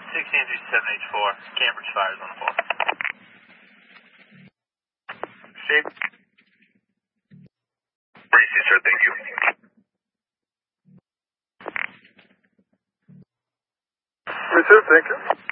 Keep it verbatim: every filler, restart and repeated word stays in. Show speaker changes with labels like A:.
A: sixteen three seven H four, Cambridge fires on the floor.
B: Shade. Receive, sir, thank you.
C: Receive, thank you.